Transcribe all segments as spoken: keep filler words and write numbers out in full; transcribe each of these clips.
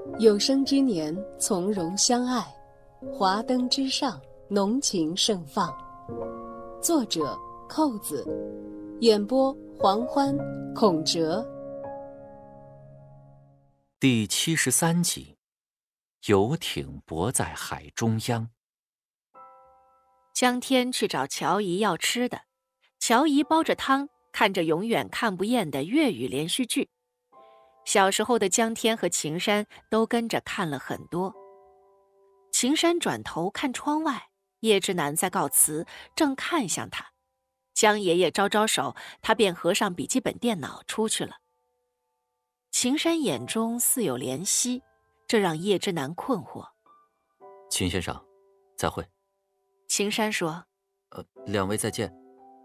有生之年，从容相爱，华灯之上，浓情盛放。作者：扣子，演播：黄欢、孔哲。 第七十三集，游艇泊在海中央。 江天去找乔姨要吃的，乔姨煲着汤，看着永远看不厌的粤语连续剧。小时候的江天和秦山都跟着看了很多。秦山转头看窗外，叶之南在告辞，正看向他。江爷爷招招手，他便合上笔记本电脑出去了。秦山眼中似有怜惜，这让叶之南困惑。 秦先生，再会。 秦山说： 呃，两位再见。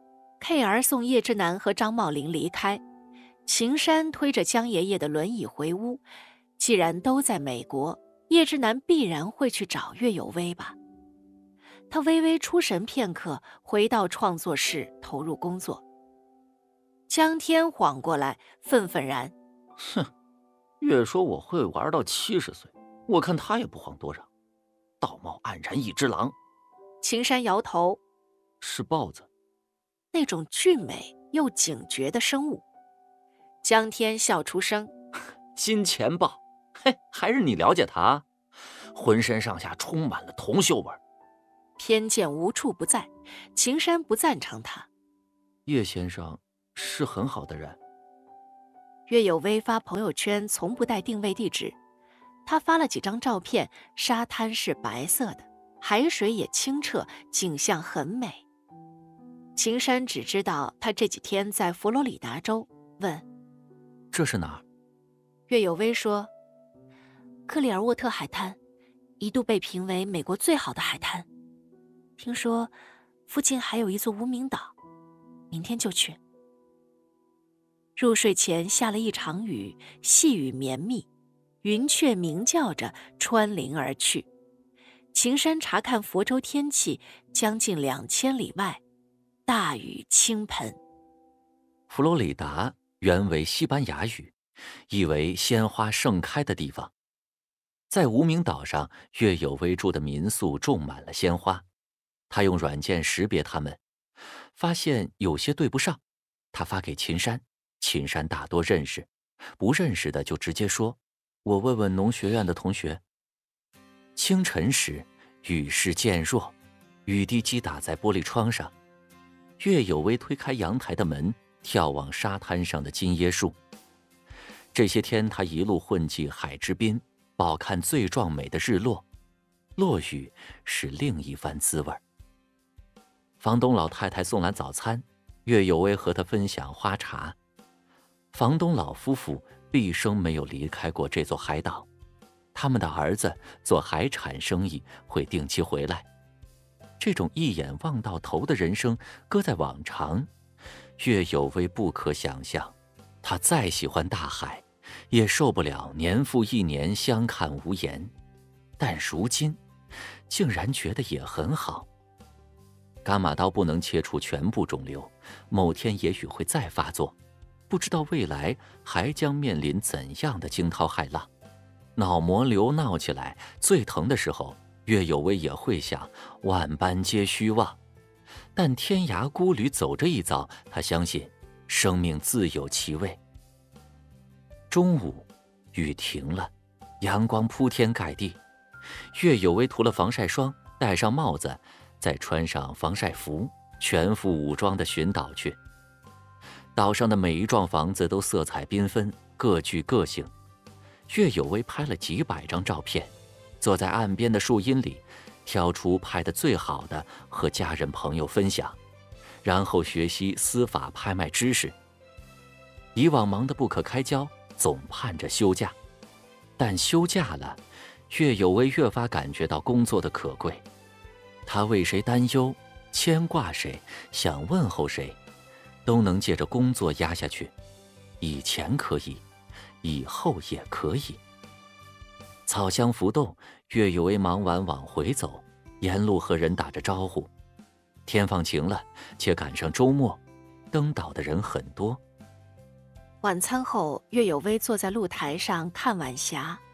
K R 送叶之南和张茂林离开，秦山推着江爷爷的轮椅回屋。既然都在美国，叶之南必然会去找岳有为吧。他微微出神片刻，回到创作室投入工作。江天晃过来，愤愤然： 哼，越说我会玩到七十岁，我看他也不晃多少。道貌岸然一只狼。 秦山摇头： 是豹子， 那种俊美又警觉的生物。江天笑出声： 金钱豹，嘿，还是你了解他啊，浑身上下充满了铜锈味。 偏见无处不在，秦山不赞成他。 叶先生是很好的人。 岳有为发朋友圈从不带定位地址，他发了几张照片，沙滩是白色的，海水也清澈，景象很美。秦山只知道他这几天在佛罗里达州，问： 这是哪儿？ 岳有为说：克里尔沃特海滩，一度被评为美国最好的海滩。听说附近还有一座无名岛，明天就去。入睡前下了一场雨，细雨绵密，云雀鸣叫着穿林而去。秦山查看佛州天气，将近两千里外，大雨倾盆。 佛罗里达原为西班牙语，意为鲜花盛开的地方。在无名岛上，岳有为住的民宿种满了鲜花。他用软件识别它们，发现有些对不上。他发给秦山，秦山大多认识，不认识的就直接说：我问问农学院的同学。清晨时，雨势渐弱，雨滴击打在玻璃窗上。岳有为推开阳台的门，眺望沙滩上的金椰树。这些天他一路混迹海之滨，饱看最壮美的日落。落雨是另一番滋味。房东老太太送来早餐，岳有为和他分享花茶。房东老夫妇毕生没有离开过这座海岛，他们的儿子做海产生意，会定期回来。这种一眼望到头的人生，搁在往常，岳有为不可想象。他再喜欢大海，也受不了年复一年相看无言。但如今，竟然觉得也很好。伽马刀不能切除全部肿瘤，某天也许会再发作，不知道未来还将面临怎样的惊涛骇浪。脑膜瘤闹起来，最疼的时候，岳有为也会想万般皆虚妄。但天涯孤旅走这一遭，他相信生命自有其味。中午，雨停了，阳光铺天盖地。岳有为涂了防晒霜，戴上帽子，再穿上防晒服，全副武装地寻岛去。岛上的每一幢房子都色彩缤纷，各具个性。岳有为拍了几百张照片，坐在岸边的树荫里，挑出拍得最好的和家人朋友分享，然后学习司法拍卖知识。以往忙得不可开交，总盼着休假，但休假了，岳有为越发感觉到工作的可贵。他为谁担忧，牵挂谁，想问候谁，都能借着工作压下去。以前可以，以后也可以。草香浮动，岳有为忙完往回走，沿路和人打着招呼。天放晴了，且赶上周末，登岛的人很多。 晚餐后，岳有为坐在露台上看晚霞。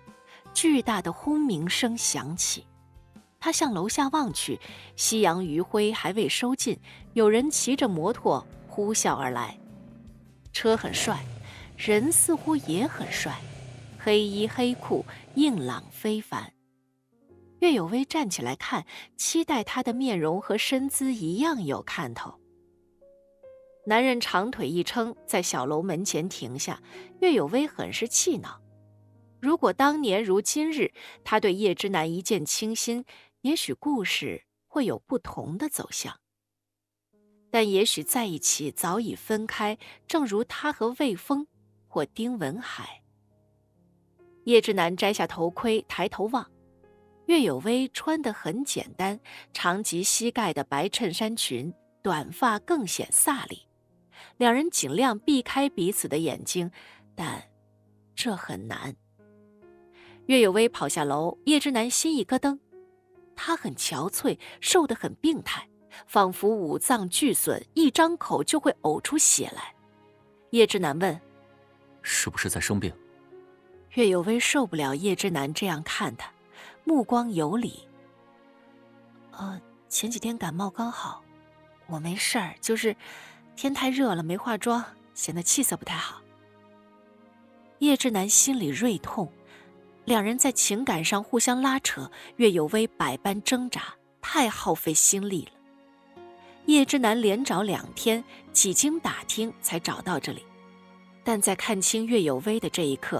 巨大的轰鸣声响起。他向楼下望去，夕阳余晖还未收尽，有人骑着摩托呼啸而来。车很帅，人似乎也很帅，黑衣黑裤，硬朗非凡。岳有薇站起来看，期待他的面容和身姿一样有看头。男人长腿一撑，在小楼门前停下。岳有薇很是气恼，如果当年如今日，他对叶之南一见倾心，也许故事会有不同的走向。但也许在一起早已分开，正如他和魏峰或丁文海。叶之南摘下头盔，抬头望，岳有薇穿得很简单，长及膝盖的白衬衫裙，短发更显飒丽。两人尽量避开彼此的眼睛，但这很难。岳有薇跑下楼，叶之南心一咯噔。他很憔悴，瘦得很病态，仿佛五脏俱损，一张口就会呕出血来。叶之南问： 是不是在生病？ 岳有薇受不了叶之南这样看他，目光有理。呃，前几天感冒刚好，我没事儿，就是天太热了，没化妆，显得气色不太好。叶之南心里锐痛，两人在情感上互相拉扯，岳有薇百般挣扎，太耗费心力了。叶之南连找两天，几经打听才找到这里，但在看清岳有薇的这一刻，